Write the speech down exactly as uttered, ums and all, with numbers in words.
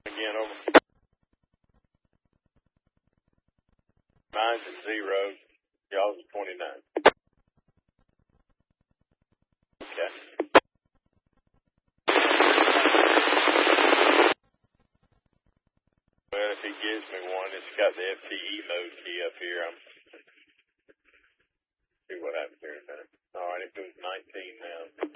Again, over. Mine's at zero. Y'all's at twenty-nine. Okay. Well, if he gives me one, it's got the F T E mode key up here. I'm see what happens here in a minute. All right, it goes nineteen now.